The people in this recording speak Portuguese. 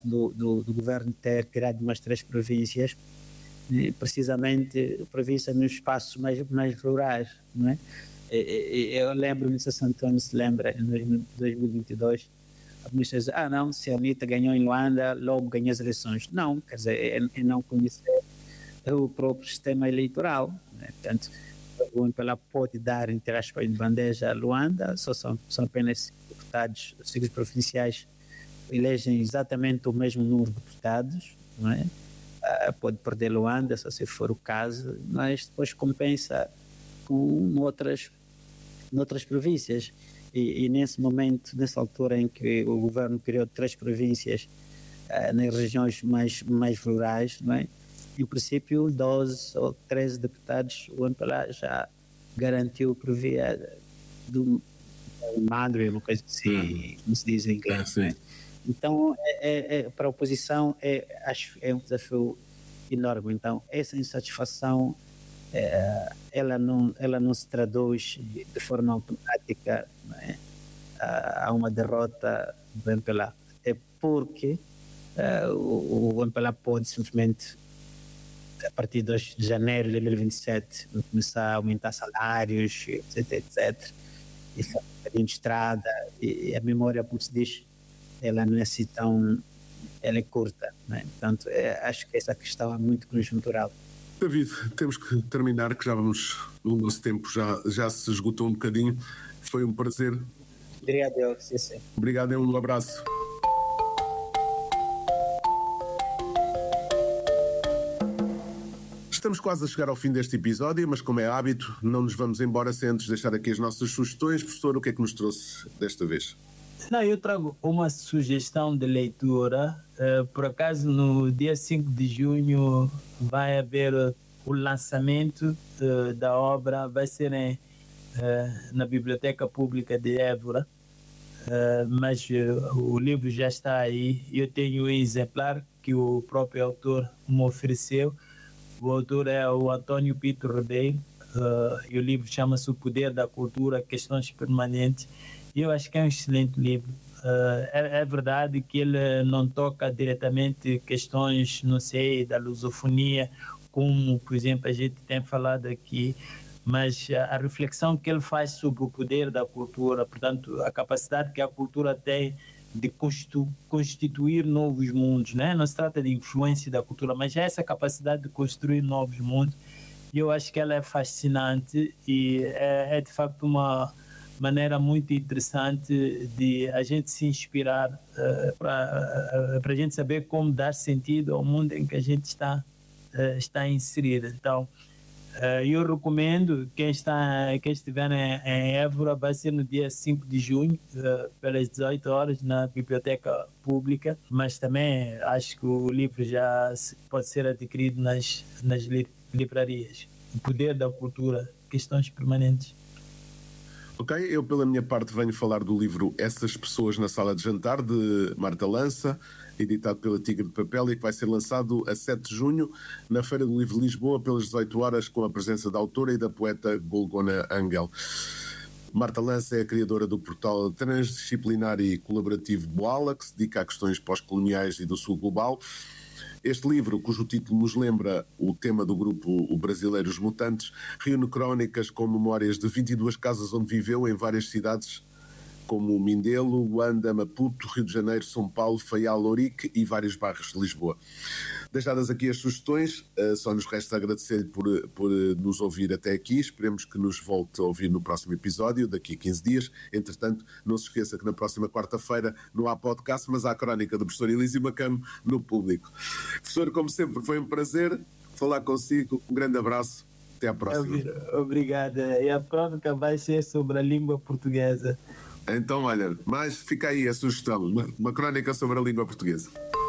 do governo ter criado umas 3 províncias, precisamente províncias nos espaços mais rurais, não é? Eu lembro-me, se Santo Antônio se lembra, em 2022, a ministra diz, não, se a Anitta ganhou em Luanda, logo ganhou as eleições. Não, quer dizer, é não conhecer o próprio sistema eleitoral, né? Portanto, o MPLA pode dar, entre aspas, de bandeja a Luanda, são apenas deputados, os ciclos provinciais elegem exatamente o mesmo número de deputados, não é? Pode perder Luanda, se for o caso, mas depois compensa com outras províncias. E nesse momento, nessa altura em que o governo criou 3 províncias nas regiões mais rurais, não é? Em princípio, 12 ou 13 deputados, o MPLA já garantiu por via do madre, uma coisa assim, como se diz em inglês. Não é? Então, para a oposição, acho que é um desafio enorme. Então, essa insatisfação, ela não se traduz de forma automática, não é? A uma derrota do MPLA. É porque o MPLA pode simplesmente, a partir de janeiro de 2027, começar a aumentar salários, etc. Isso é de estrada, e a memória, como se diz, ela não é assim ela é curta, não é? Portanto, acho que essa questão é muito conjuntural. David, temos que terminar, que o nosso tempo já se esgotou um bocadinho. Foi um prazer. Obrigado, sim. Obrigado, um abraço. Estamos quase a chegar ao fim deste episódio, mas como é hábito, não nos vamos embora sem antes deixar aqui as nossas sugestões. Professor, o que é que nos trouxe desta vez? Eu trago uma sugestão de leitura. Por acaso, no dia 5 de junho vai haver o lançamento da obra, vai ser na Biblioteca Pública de Évora, mas o livro já está aí. Eu tenho um exemplar que o próprio autor me ofereceu. O autor é o Antônio Pinto Ribeiro, e o livro chama-se O Poder da Cultura, Questões Permanentes. Eu acho que é um excelente livro. É verdade que ele não toca diretamente questões, não sei, da lusofonia, como, por exemplo, a gente tem falado aqui, mas a reflexão que ele faz sobre o poder da cultura, portanto, a capacidade que a cultura tem de constituir novos mundos, né? Não se trata de influência da cultura, mas é essa capacidade de construir novos mundos. E eu acho que ela é fascinante e é de facto uma maneira muito interessante de a gente se inspirar para a gente saber como dar sentido ao mundo em que a gente está inserido. Então, eu recomendo quem estiver em Évora, vai ser no dia 5 de junho, pelas 18 horas, na Biblioteca Pública, mas também acho que o livro já pode ser adquirido nas livrarias. O Poder da Cultura, Questões Permanentes. Ok, eu pela minha parte venho falar do livro Essas Pessoas na Sala de Jantar, de Marta Lança, editado pela Tigre de Papel, e que vai ser lançado a 7 de junho na Feira do Livro de Lisboa pelas 18 horas, com a presença da autora e da poeta Golgona Angel. Marta Lança é a criadora do portal transdisciplinar e colaborativo Boala, que se dedica a questões pós-coloniais e do sul global. Este livro, cujo título nos lembra o tema do grupo O Brasileiros Mutantes, reúne crónicas com memórias de 22 casas onde viveu em várias cidades como Mindelo, Luanda, Maputo, Rio de Janeiro, São Paulo, Faial, Ourique e vários bairros de Lisboa. Deixadas aqui as sugestões, só nos resta agradecer-lhe por nos ouvir até aqui. Esperemos que nos volte a ouvir no próximo episódio, daqui a 15 dias. Entretanto, não se esqueça que na próxima quarta-feira não há podcast, mas há a crónica do professor Elísio Macamo no Público. Professor, como sempre, foi um prazer falar consigo. Um grande abraço. Até à próxima. Obrigada. E a crónica vai ser sobre a língua portuguesa. Então, olha, mas fica aí a sugestão, uma crónica sobre a língua portuguesa.